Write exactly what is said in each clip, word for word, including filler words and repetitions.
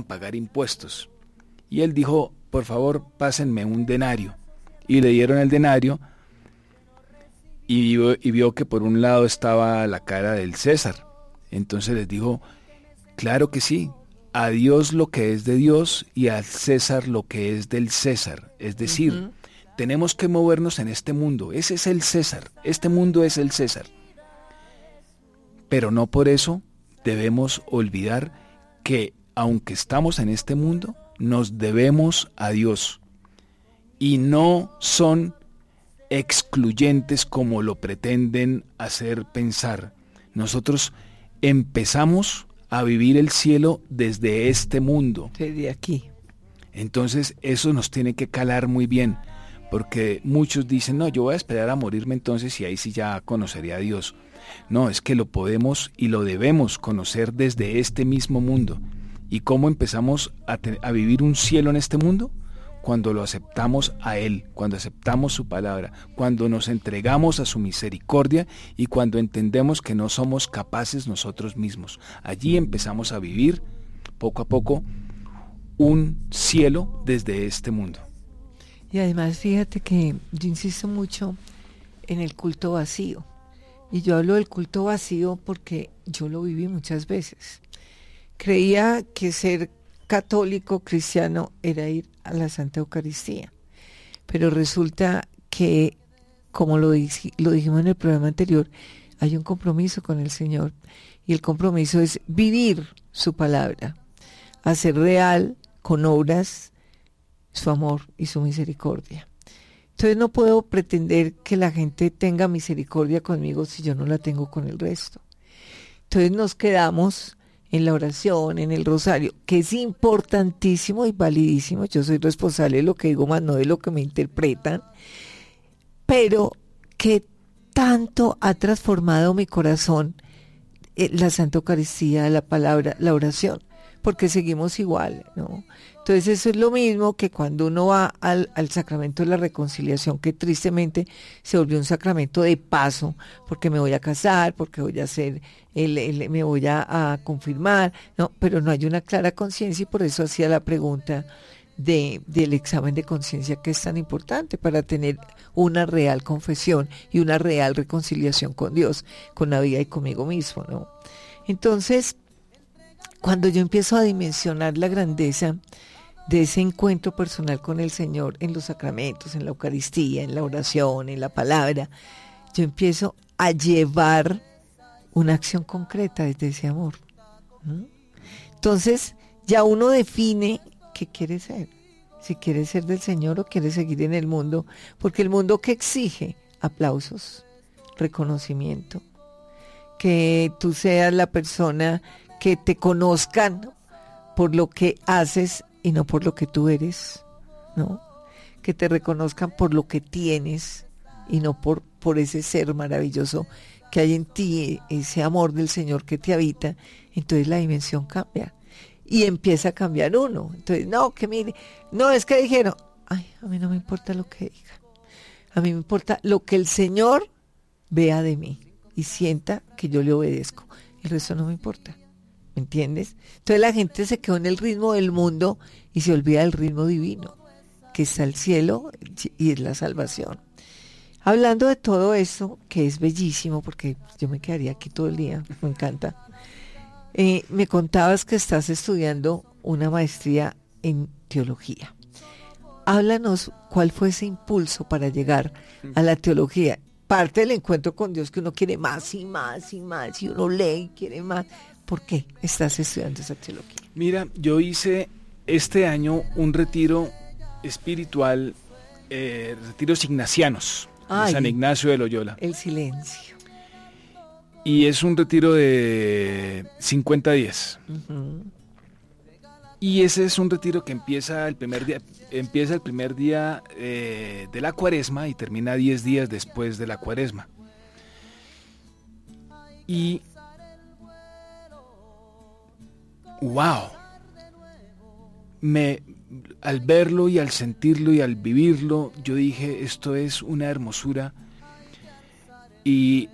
pagar impuestos. Y él dijo, por favor, pásenme un denario. Y le dieron el denario y vio, y vio que por un lado estaba la cara del César. Entonces les dijo, claro que sí, a Dios lo que es de Dios y al César lo que es del César. Es decir, uh-huh. tenemos que movernos en este mundo. Ese es el César, este mundo es el César. Pero no por eso debemos olvidar que aunque estamos en este mundo, nos debemos a Dios. Y no son excluyentes como lo pretenden hacer pensar. Nosotros empezamos a vivir el cielo desde este mundo. Desde aquí. Entonces eso nos tiene que calar muy bien, porque muchos dicen, no, yo voy a esperar a morirme entonces y ahí sí ya conoceré a Dios. No, es que lo podemos y lo debemos conocer desde este mismo mundo. ¿Y cómo empezamos a, te- a vivir un cielo en este mundo? Cuando lo aceptamos a Él, cuando aceptamos su palabra, cuando nos entregamos a su misericordia y cuando entendemos que no somos capaces nosotros mismos. Allí empezamos a vivir poco a poco un cielo desde este mundo. Y además fíjate que yo insisto mucho en el culto vacío. Y yo hablo del culto vacío porque yo lo viví muchas veces. Creía que ser católico cristiano era ir a la Santa Eucaristía, pero resulta que, como lo, dij- lo dijimos en el programa anterior, hay un compromiso con el Señor, y el compromiso es vivir su palabra, hacer real con obras su amor y su misericordia. Entonces no puedo pretender que la gente tenga misericordia conmigo si yo no la tengo con el resto. Entonces nos quedamos en la oración, en el rosario, que es importantísimo y validísimo. Yo soy responsable de lo que digo, más no de lo que me interpretan. Pero que tanto ha transformado mi corazón eh, la Santa Eucaristía, la palabra, la oración, porque seguimos igual, ¿no? Entonces eso es lo mismo que cuando uno va al, al sacramento de la reconciliación, que tristemente se volvió un sacramento de paso, porque me voy a casar, porque voy a hacer, el, el, me voy a, a confirmar, no, pero no hay una clara conciencia, y por eso hacía la pregunta de, del examen de conciencia, que es tan importante para tener una real confesión y una real reconciliación con Dios, con la vida y conmigo mismo, ¿no? Entonces, cuando yo empiezo a dimensionar la grandeza de ese encuentro personal con el Señor en los sacramentos, en la Eucaristía, en la oración, en la palabra, yo empiezo a llevar una acción concreta desde ese amor. ¿Mm? Entonces, ya uno define qué quiere ser, si quiere ser del Señor o quiere seguir en el mundo, porque el mundo que exige aplausos, reconocimiento, que tú seas la persona que te conozcan por lo que haces y no por lo que tú eres, ¿no? Que te reconozcan por lo que tienes y no por, por ese ser maravilloso que hay en ti, ese amor del Señor que te habita. Entonces la dimensión cambia y empieza a cambiar uno. Entonces, no, que mire, no, es que dijeron, ay, a mí no me importa lo que digan, a mí me importa lo que el Señor vea de mí y sienta que yo le obedezco, el resto no me importa. ¿Me entiendes? Entonces la gente se quedó en el ritmo del mundo y se olvida del ritmo divino, que está el cielo y es la salvación. Hablando de todo eso, que es bellísimo, porque yo me quedaría aquí todo el día, me encanta. Eh, me contabas que estás estudiando una maestría en teología. Háblanos cuál fue ese impulso para llegar a la teología. Parte del encuentro con Dios, que uno quiere más y más y más, y uno lee y quiere más. ¿Por qué estás estudiando esa teología? Mira, yo hice este año un retiro espiritual, eh, retiros ignacianos, Ay, de San Ignacio de Loyola. El silencio. Y es un retiro de cincuenta días. Uh-huh. Y ese es un retiro que empieza el primer día, empieza el primer día eh, de la Cuaresma y termina diez días después de la Cuaresma. Y wow, me, al verlo y al sentirlo y al vivirlo, yo dije, esto es una hermosura. Y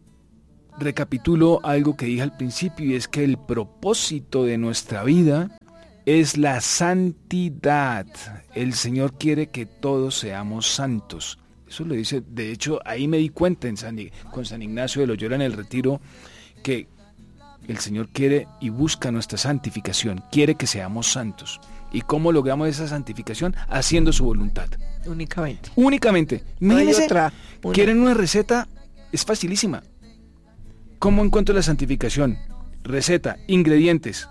recapitulo algo que dije al principio, y es que el propósito de nuestra vida es la santidad. El Señor quiere que todos seamos santos. Eso lo dice, de hecho, ahí me di cuenta en San, con San Ignacio de Loyola en el retiro, que el Señor quiere y busca nuestra santificación, quiere que seamos santos. ¿Y cómo logramos esa santificación? Haciendo su voluntad. Únicamente. Únicamente. No hay Imagínense, otra. Una. ¿Quieren una receta? Es facilísima. ¿Cómo encuentro la santificación? Receta, ingredientes.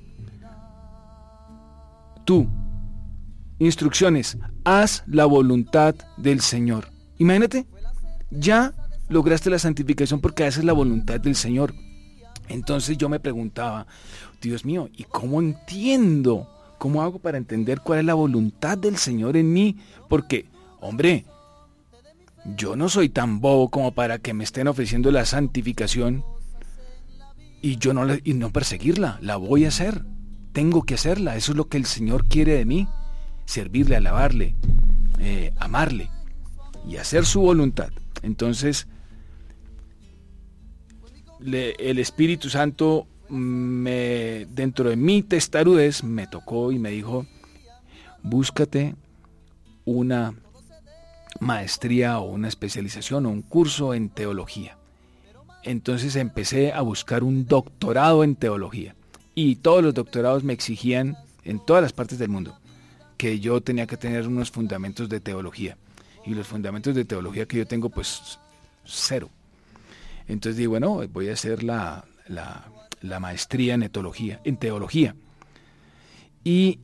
Tú, instrucciones, haz la voluntad del Señor. Imagínate, ya lograste la santificación porque haces la voluntad del Señor. Entonces yo me preguntaba, Dios mío, ¿y cómo entiendo? ¿Cómo hago para entender cuál es la voluntad del Señor en mí? Porque, hombre, yo no soy tan bobo como para que me estén ofreciendo la santificación y yo no, y no perseguirla. La voy a hacer. Tengo que hacerla. Eso es lo que el Señor quiere de mí. Servirle, alabarle, eh, amarle y hacer su voluntad. Entonces, le, el Espíritu Santo me, dentro de mi testarudez me tocó y me dijo, búscate una maestría o una especialización o un curso en teología. Entonces empecé a buscar un doctorado en teología y todos los doctorados me exigían en todas las partes del mundo que yo tenía que tener unos fundamentos de teología y los fundamentos de teología que yo tengo pues cero. Entonces dije, bueno, voy a hacer la, la, la maestría en teología, en teología. Y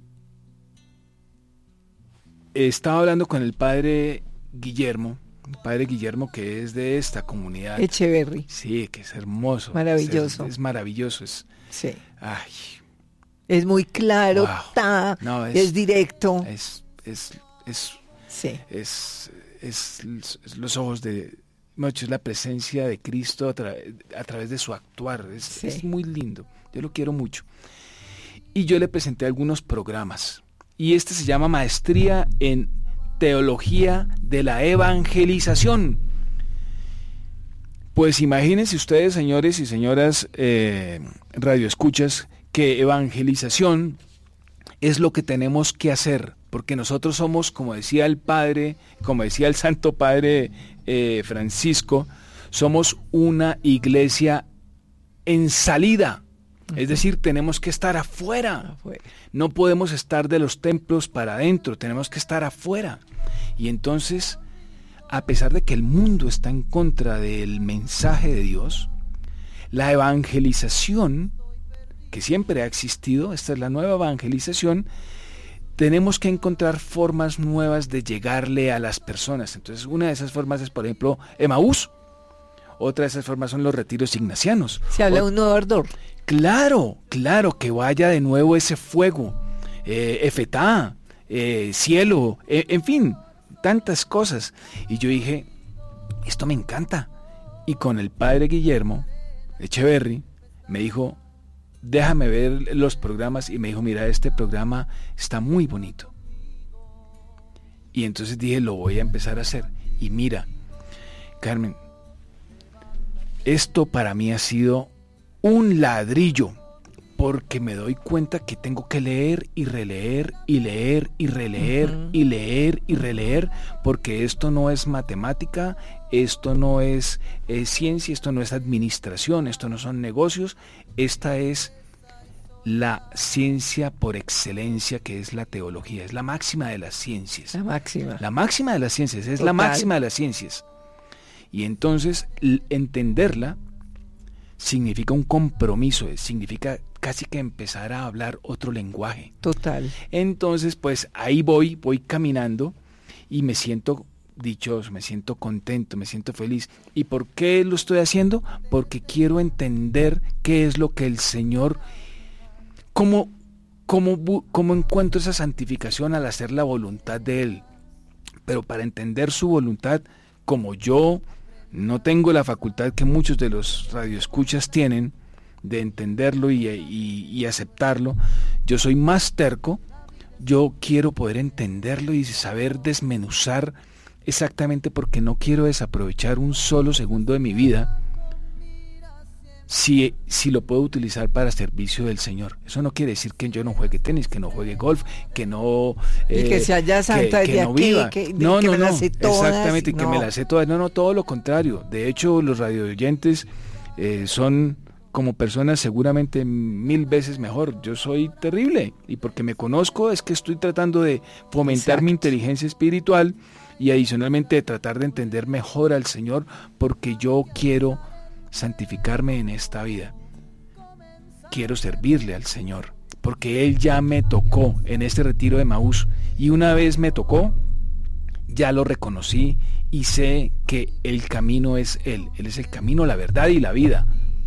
estaba hablando con el padre Guillermo, el padre Guillermo que es de esta comunidad. Echeverry. Sí, que es hermoso. Maravilloso. Es, es maravilloso. Es, sí. Ay. Es muy claro, Wow. ta, no, es, es directo. Es, es, es, sí. es, es, es los ojos de, es la presencia de Cristo a, tra a través de su actuar. Es, sí. es muy lindo. Yo lo quiero mucho. Y yo le presenté algunos programas. Y este se llama Maestría en Teología de la Evangelización. Pues imagínense ustedes, señores y señoras eh, radioescuchas, que evangelización es lo que tenemos que hacer, porque nosotros somos, como decía el Padre, como decía el Santo Padre eh, Francisco, somos una iglesia en salida. Es decir, tenemos que estar afuera. afuera. No podemos estar de los templos para adentro, tenemos que estar afuera. Y entonces, a pesar de que el mundo está en contra del mensaje de Dios, la evangelización, que siempre ha existido, esta es la nueva evangelización, tenemos que encontrar formas nuevas de llegarle a las personas. Entonces, una de esas formas es, por ejemplo, Emaús. Otra de esas formas son los retiros ignacianos. Se habla de un nuevo ardor. Claro, claro, que vaya de nuevo ese fuego, eh, Efetá, eh, cielo, eh, en fin, tantas cosas. Y yo dije, esto me encanta. Y con el padre Guillermo Echeverry me dijo, déjame ver los programas, y me dijo, mira, este programa está muy bonito. Y entonces dije, lo voy a empezar a hacer. Y mira, Carmen, esto para mí ha sido un ladrillo, porque me doy cuenta que tengo que leer y releer y leer y releer uh-huh. y leer y releer, porque esto no es matemática, esto no es eh, ciencia, esto no es administración, esto no son negocios, esta es la ciencia por excelencia, que es la teología, es la máxima de las ciencias. La máxima. La máxima de las ciencias, es Total. La máxima de las ciencias. Y entonces entenderla significa un compromiso, significa casi que empezar a hablar otro lenguaje. Total. Entonces, pues ahí voy, voy caminando y me siento dichoso, me siento contento, me siento feliz. ¿Y por qué lo estoy haciendo? Porque quiero entender qué es lo que el Señor, cómo, cómo, cómo encuentro esa santificación al hacer la voluntad de Él. Pero para entender su voluntad, como yo no tengo la facultad que muchos de los radioescuchas tienen de entenderlo y, y, y aceptarlo, yo soy más terco. Yo quiero poder entenderlo y saber desmenuzar exactamente, porque no quiero desaprovechar un solo segundo de mi vida si, si lo puedo utilizar para servicio del Señor. Eso no quiere decir que yo no juegue tenis, que no juegue golf, que no... Eh, y que se haya santa que, de que no aquí, viva. que, no, que no, me no, las sé todas. Exactamente, no. que me las sé todas. No, no, todo lo contrario. De hecho, los radioyentes eh, son como personas seguramente mil veces mejor. Yo soy terrible y porque me conozco es que estoy tratando de fomentar Exacto. mi inteligencia espiritual y adicionalmente de tratar de entender mejor al Señor, porque yo quiero santificarme en esta vida. Quiero servirle al Señor, porque Él ya me tocó en este retiro de Emaús, y una vez me tocó, ya lo reconocí y sé que el camino es Él. Él es el camino, la verdad y la vida.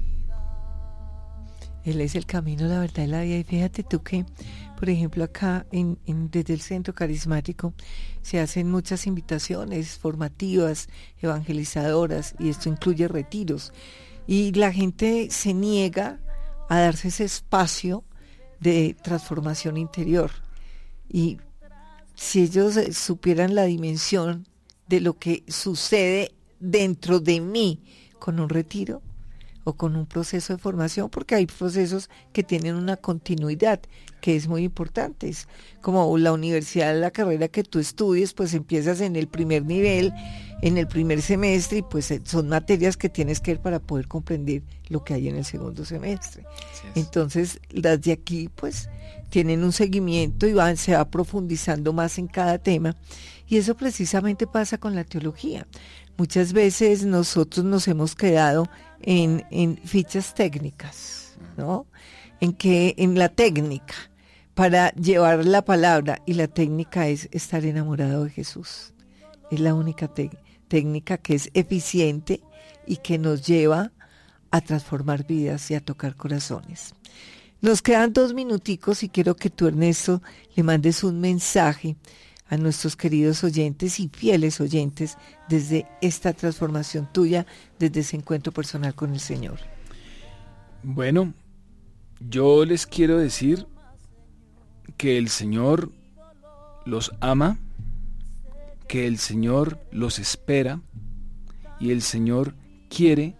Él es el camino, la verdad y la vida. Y fíjate tú que, por ejemplo, acá en, en, desde el Centro Carismático se hacen muchas invitaciones formativas, evangelizadoras, y esto incluye retiros. Y la gente se niega a darse ese espacio de transformación interior. Y si ellos supieran la dimensión de lo que sucede dentro de mí con un retiro, o con un proceso de formación, porque hay procesos que tienen una continuidad que es muy importante. Es como la universidad, la carrera que tú estudies, pues empiezas en el primer nivel, en el primer semestre, y pues son materias que tienes que ver para poder comprender lo que hay en el segundo semestre. Entonces, las de aquí, pues, tienen un seguimiento y van, se va profundizando más en cada tema, y eso precisamente pasa con la teología. Muchas veces nosotros nos hemos quedado en, en fichas técnicas, ¿no? En que en la técnica, para llevar la palabra, y la técnica es estar enamorado de Jesús. Es la única te- técnica que es eficiente y que nos lleva a transformar vidas y a tocar corazones. Nos quedan dos minuticos y quiero que tú, Ernesto, le mandes un mensaje a nuestros queridos oyentes y fieles oyentes desde esta transformación tuya, desde ese encuentro personal con el Señor. Bueno, yo les quiero decir que el Señor los ama, que el Señor los espera y el Señor quiere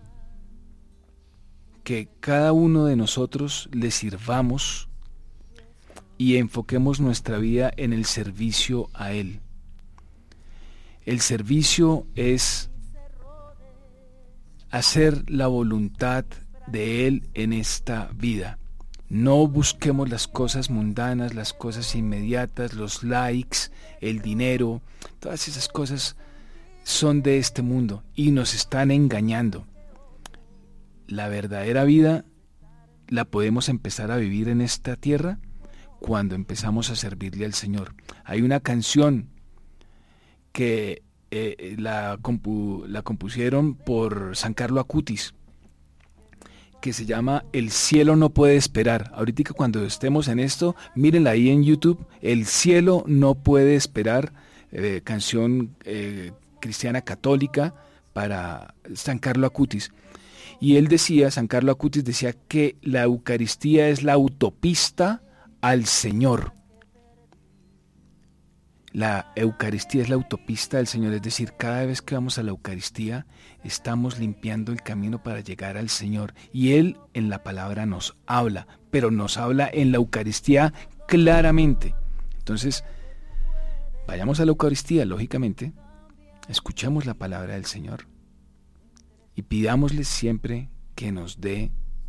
que cada uno de nosotros le sirvamos y enfoquemos nuestra vida en el servicio a Él. El servicio es hacer la voluntad de Él en esta vida. No busquemos las cosas mundanas, las cosas inmediatas, los likes, el dinero. Todas esas cosas son de este mundo y nos están engañando. La verdadera vida la podemos empezar a vivir en esta tierra cuando empezamos a servirle al Señor. Hay una canción que eh, la, compu, la compusieron por San Carlo Acutis, que se llama El cielo no puede esperar. Ahorita cuando estemos en esto, mírenla ahí en YouTube, El cielo no puede esperar, eh, canción eh, cristiana católica para San Carlo Acutis. Y él decía, San Carlo Acutis decía que la Eucaristía es la autopista al Señor. La Eucaristía es la autopista del Señor, es decir, cada vez que vamos a la Eucaristía estamos limpiando el camino para llegar al Señor, y Él en la palabra nos habla, pero nos habla en la Eucaristía claramente. Entonces, vayamos a la Eucaristía, lógicamente, escuchemos la palabra del Señor y pidámosle siempre que nos dé,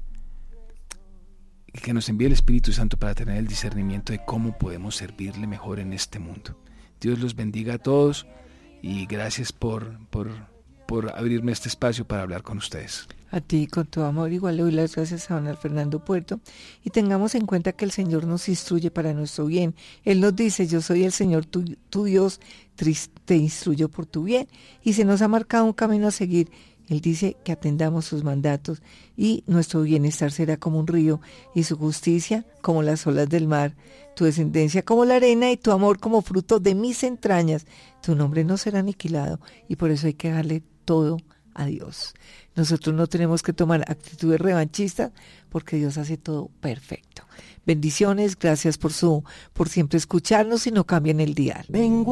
que nos envíe el Espíritu Santo para tener el discernimiento de cómo podemos servirle mejor en este mundo. Dios los bendiga a todos y gracias por, por, por abrirme este espacio para hablar con ustedes. A ti, con tu amor, igual le doy las gracias a don Fernando Puerto, y tengamos en cuenta que el Señor nos instruye para nuestro bien. Él nos dice, yo soy el Señor tu, tu Dios, te instruyo por tu bien, y se nos ha marcado un camino a seguir. Él dice que atendamos sus mandatos y nuestro bienestar será como un río y su justicia como las olas del mar, tu descendencia como la arena y tu amor como fruto de mis entrañas. Tu nombre no será aniquilado y por eso hay que darle todo a Dios. Nosotros no tenemos que tomar actitudes revanchistas porque Dios hace todo perfecto. Bendiciones, gracias por su por siempre escucharnos y no cambien el dial. Vengo